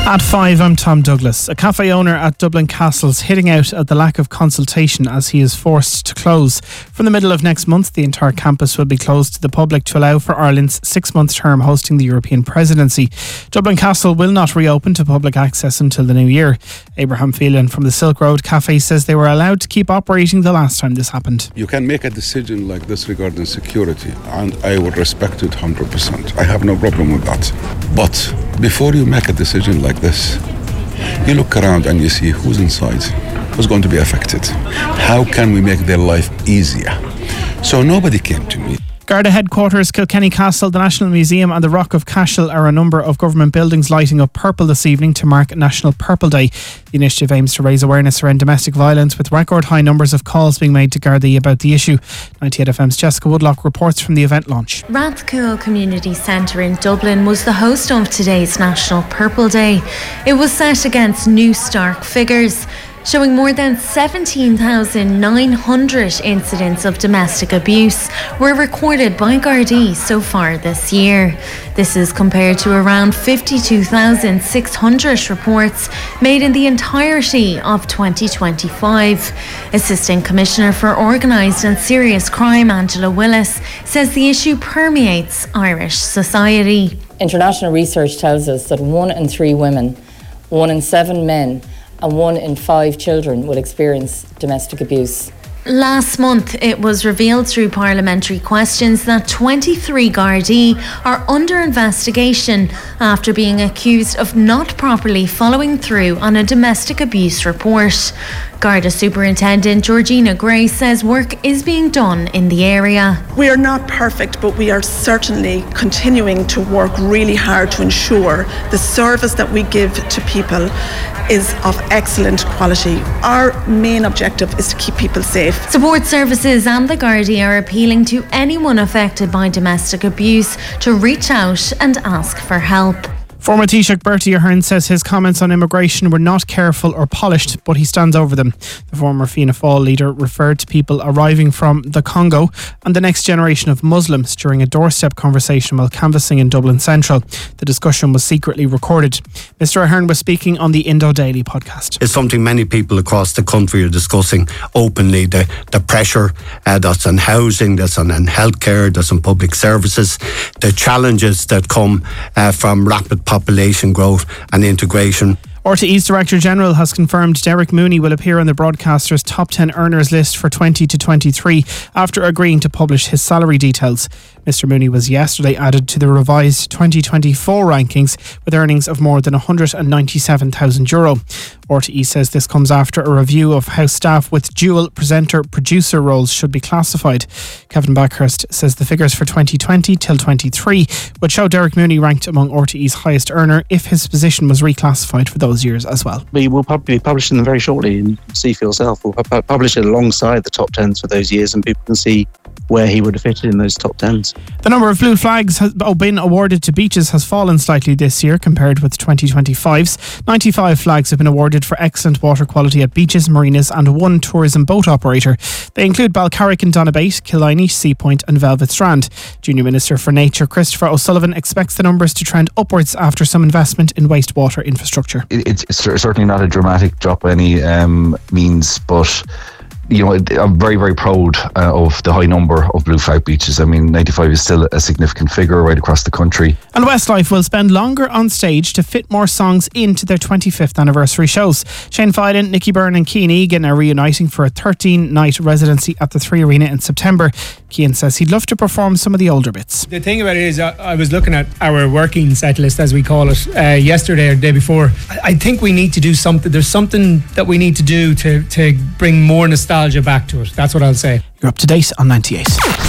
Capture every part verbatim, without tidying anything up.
At five, I'm Tom Douglas. A cafe owner at Dublin Castle's hitting out at the lack of consultation as he is forced to close. From the middle of next month, the entire campus will be closed to the public to allow for Ireland's six-month term hosting the European presidency. Dublin Castle will not reopen to public access until the new year. Abraham Phelan from the Silk Road Cafe says they were allowed to keep operating the last time this happened. You can make a decision like this regarding security, and I would respect it one hundred percent. I have no problem with that. But before you make a decision like this, you look around and you see who's inside, who's going to be affected. How can we make their life easier? So nobody came to me. Garda headquarters, Kilkenny Castle, the National Museum and the Rock of Cashel are a number of government buildings lighting up purple this evening to mark National Purple Day. The initiative aims to raise awareness around domestic violence, with record high numbers of calls being made to Gardaí about the issue. ninety-eight F M's Jessica Woodlock reports from the event launch. Rathcoole Community Centre in Dublin was the host of today's National Purple Day. It was set against new stark figures, showing more than seventeen thousand nine hundred incidents of domestic abuse were recorded by Gardaí so far this year. This is compared to around fifty-two thousand six hundred reports made in the entirety of twenty twenty-five. Assistant Commissioner for Organised and Serious Crime, Angela Willis, says the issue permeates Irish society. International research tells us that one in three women, one in seven men, and one in five children will experience domestic abuse. Last month, it was revealed through parliamentary questions that twenty-three Gardaí are under investigation after being accused of not properly following through on a domestic abuse report. Garda Superintendent Georgina Gray says work is being done in the area. We are not perfect, but we are certainly continuing to work really hard to ensure the service that we give to people is of excellent quality. Our main objective is to keep people safe. Support services and the Gardaí are appealing to anyone affected by domestic abuse to reach out and ask for help. Former Taoiseach Bertie Ahern says his comments on immigration were not careful or polished, but he stands over them. The former Fianna Fáil leader referred to people arriving from the Congo and the next generation of Muslims during a doorstep conversation while canvassing in Dublin Central. The discussion was secretly recorded. Mister Ahern was speaking on the Indo Daily podcast. It's something many people across the country are discussing openly, the, the pressure uh, that's on housing, that's on, on healthcare, that's on public services, the challenges that come uh, from rapid population growth and integration. R T E's Director General has confirmed Derek Mooney will appear on the broadcaster's top ten earners list for twenty to twenty-three after agreeing to publish his salary details. Mister Mooney was yesterday added to the revised twenty twenty-four rankings with earnings of more than one hundred ninety-seven thousand euro. R T E says this comes after a review of how staff with dual presenter-producer roles should be classified. Kevin Backhurst says the figures for twenty twenty till twenty-three would show Derek Mooney ranked among R T E's highest earner if his position was reclassified for those years as well. We will probably be publishing them very shortly, and see for yourself. We'll pu- publish it alongside the top tens for those years, and people can see where he would have fitted in those top tens. The number of blue flags has been awarded to beaches has fallen slightly this year compared with twenty twenty-five's. ninety-five flags have been awarded for excellent water quality at beaches, marinas and one tourism boat operator. They include Balcarrick and Donabate, Killiney, Seapoint and Velvet Strand. Junior Minister for Nature Christopher O'Sullivan expects the numbers to trend upwards after some investment in wastewater infrastructure. It's certainly not a dramatic drop by any um, means, but you know, I'm very, very proud uh, of the high number of blue flag beaches. I mean, ninety-five is still a significant figure right across the country. And Westlife will spend longer on stage to fit more songs into their twenty-fifth anniversary shows. Shane Fiden, Nicky Byrne and Cian Egan are reuniting for a thirteen-night residency at the Three Arena in September. Cian says he'd love to perform some of the older bits. The thing about it is, uh, I was looking at our working set list, as we call it, uh, yesterday or the day before. I, I think we need to do something. There's something that we need to do to, to bring more nostalgia back to it. That's what I'll say. You're up to date on ninety-eight.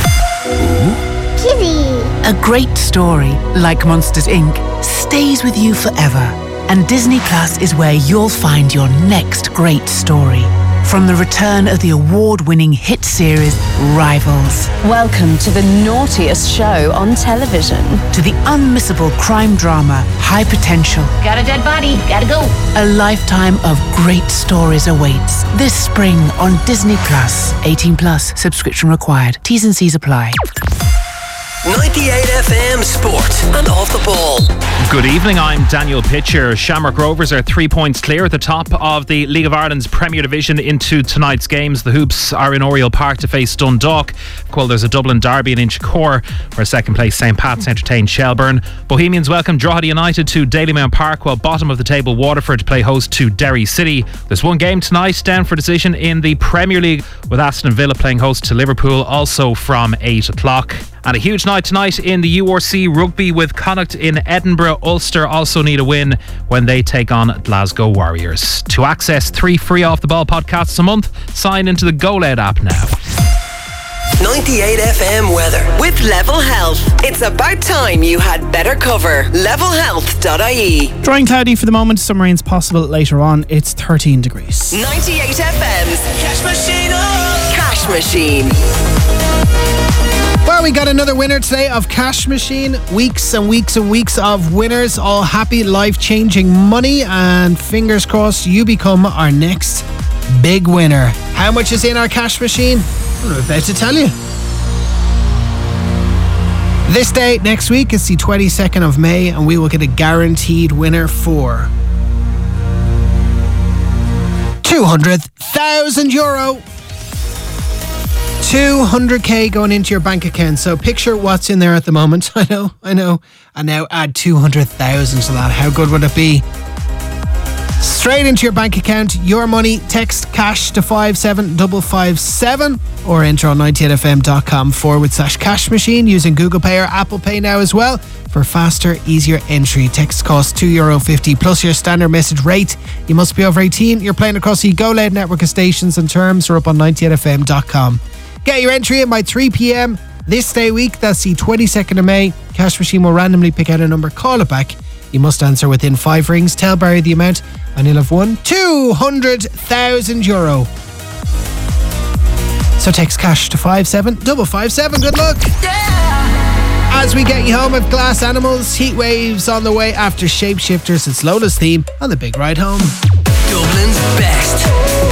Kitty. A great story, like Monsters Incorporated, stays with you forever. And Disney Plus is where you'll find your next great story. From the return of the award-winning hit series Rivals. Welcome to the naughtiest show on television. To the unmissable crime drama High Potential. Got a dead body, gotta go. A lifetime of great stories awaits this spring on Disney Plus. eighteen plus, subscription required. T's and C's apply. ninety-eight F M Sport and Off the Ball. Good evening, I'm Daniel Pitcher. Shamrock Rovers are three points clear at the top of the League of Ireland's Premier Division into tonight's games. The Hoops are in Oriel Park to face Dundalk. Well, there's a Dublin derby in Inchicore where second place Saint Pat's entertain Shelburne. Bohemians welcome Drogheda United to Dalymount Park, while bottom of the table Waterford play host to Derry City. There's one game tonight down for decision in the Premier League with Aston Villa playing host to Liverpool, also from eight o'clock. And a huge night tonight in the U R C Rugby with Connacht in Edinburgh. Ulster also need a win when they take on Glasgow Warriors. To access three free Off the Ball podcasts a month, sign into the GoLed app now. ninety-eight F M weather with Level Health. It's about time you had better cover. level health dot I E. Dry and cloudy for the moment. Some rain's possible later on. It's thirteen degrees. ninety-eight F M's Cash Machine. Oh! Cash Machine. Well, we got another winner today of Cash Machine. Weeks and weeks and weeks of winners, all happy, life-changing money, and fingers crossed you become our next big winner. How much is in our Cash Machine? I'm about to tell you. This day next week is the twenty-second of May, and we will get a guaranteed winner for two hundred thousand euro. two hundred k going into your bank account. So picture what's in there at the moment. I know, I know. And now add two hundred thousand to that. How good would it be? Straight into your bank account, your money. Text cash to five seven five five seven or enter on ninety-eight f m dot com forward slash cash machine using Google Pay or Apple Pay now as well for faster, easier entry. Text costs two euro fifty plus your standard message rate. You must be over eighteen. You're playing across the GoLed network of stations, and terms are up on ninety-eight f m dot com. Get your entry in by three p.m. this day week. That's the twenty-second of May. Cash Machine will randomly pick out a number. Call it back. You must answer within five rings. Tell Barry the amount, and you'll have won two hundred thousand euro. So text cash to five seven five five seven. Good luck. Yeah. As we get you home with Glass Animals, Heat Waves on the way after Shapeshifters. It's Lola's theme on the Big Ride Home. Dublin's best.